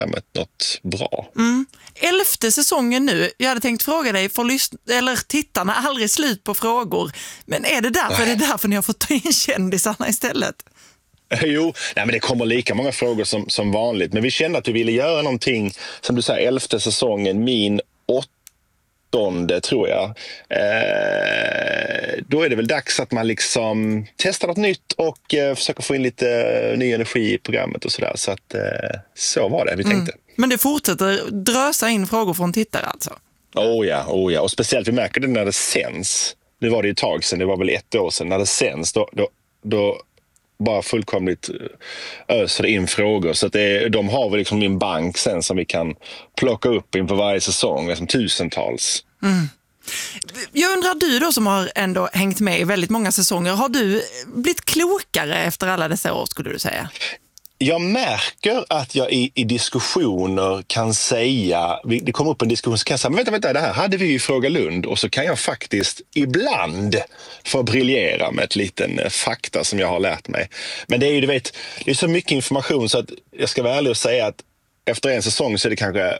något bra. 11:e säsongen nu. Jag hade tänkt fråga dig, eller tittarna aldrig slut på frågor. Men är det därför ni har fått ta in kändisarna istället? Jo, men det kommer lika många frågor som vanligt. Men vi kände att vi ville göra någonting, som du säger, 11:e säsongen, min 8:e tror jag. Då är det väl dags att man liksom testar något nytt och försöker få in lite ny energi i programmet och sådär. Så att så var det vi tänkte. Men det fortsätter drösa in frågor från tittare alltså? Oh ja. Och speciellt vi märker det när det sänds. Nu var det ju ett tag sedan, det var väl 1 år sedan. När det sänds, då bara fullkomligt öser in frågor. Så att de har väl liksom en bank sen som vi kan plocka upp in på varje säsong. Liksom tusentals. Jag undrar, du då som har ändå hängt med i väldigt många säsonger, har du blivit klokare efter alla dessa år, skulle du säga? Jag märker att jag i diskussioner kan säga, det kommer upp en diskussion så kan jag säga, men vänta, det här hade vi ju i Fråga Lund, och så kan jag faktiskt ibland få briljera med ett liten fakta som jag har lärt mig. Men det är ju, det är så mycket information så att jag ska vara ärlig och säga att efter en säsong så är det kanske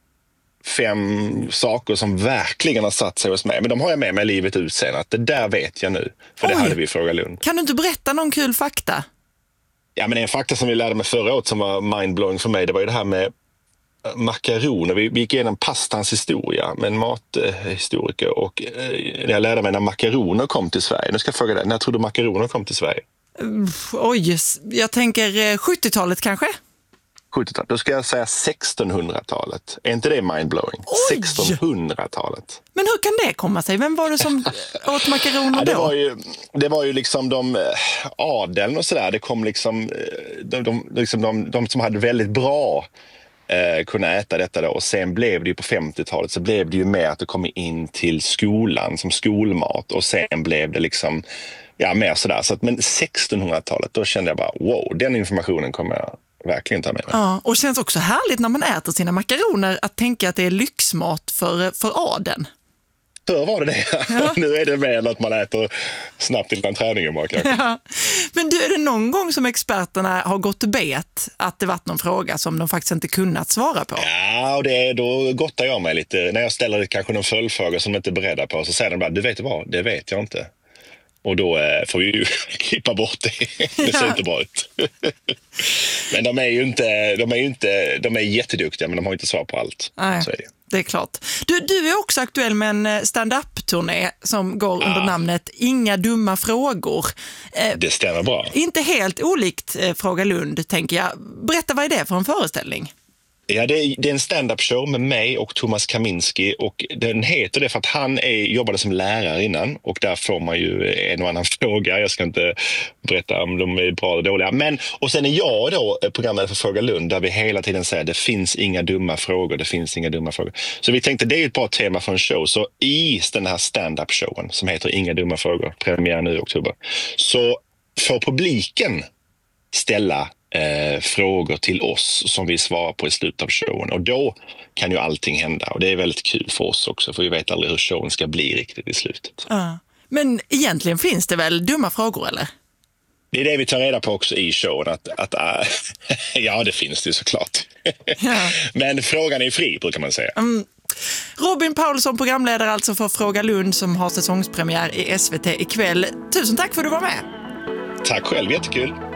5 saker som verkligen har satt sig hos mig. Men de har jag med mig livet ut sen, att det där vet jag nu. För det hade vi i Fråga Lund. Kan du inte berätta någon kul fakta? Ja, men en fakta som vi lärde mig förra året som var mindblowing för mig, det var ju det här med makaroner. Vi gick igenom pastans historia med en mathistoriker, och jag lärde mig när makaroner kom till Sverige. Nu ska jag fråga dig, när tror du makaroner kom till Sverige? Jag tänker 70-talet kanske? 70-talet. Då ska jag säga 1600-talet. Är inte det mindblowing? 1600-talet. Men hur kan det komma sig? Vem var det som åt makaroner då? Det var ju liksom adeln och sådär. Det kom liksom de som hade väldigt bra kunna äta detta då. Och sen blev det ju på 50-talet så blev det ju mer att det kom in till skolan som skolmat. Och sen blev det liksom mer sådär. Men 1600-talet, då kände jag bara wow, den informationen kommer jag verkligen ta med mig. Ja, och känns också härligt när man äter sina makaroner att tänka att det är lyxmat för adeln. Förr var det. Ja. Nu är det mer att man äter snabbt innan träningen bara kanske. Ja. Men du, är det någon gång som experterna har gått bet att det varit någon fråga som de faktiskt inte kunnat svara på? Ja, och då gottar jag mig lite. När jag ställer kanske någon följdfråga som de inte är beredda på, så säger de bara, du vet vad, det vet jag inte. Och då får vi ju klippa bort det. Det ser inte bra ut. Men de är jätteduktiga, men de har inte svar på allt. Nej, så är det. Det är klart. Du är också aktuell med en stand-up-turné som går under namnet Inga dumma frågor. Det stämmer bra. Inte helt olikt Fråga Lund, tänker jag. Berätta, vad är det för en föreställning? Ja, det är en stand-up show med mig och Thomas Kaminski, och den heter det för att han jobbade som lärare innan, och där får man ju en och annan fråga. Jag ska inte berätta om de är bra eller dåliga. Och sen är jag då programmet för Fråga Lund, där vi hela tiden säger det finns inga dumma frågor, det finns inga dumma frågor. Så vi tänkte det är ett bra tema för en show. Så i den här stand-up showen som heter Inga dumma frågor, premiär nu i oktober, så får publiken ställa frågor till oss som vi svarar på i slutet av showen, och då kan ju allting hända, och det är väldigt kul för oss också, för vi vet aldrig hur showen ska bli riktigt i slutet. Men egentligen finns det väl dumma frågor, eller? Det är det vi tar reda på också i showen, att ja, det finns det såklart. Ja. Men frågan är fri, brukar man säga. Robin Paulsson, programledare alltså för Fråga Lund, som har säsongspremiär i SVT ikväll. Tusen tack för att du var med. Tack själv, jättekul.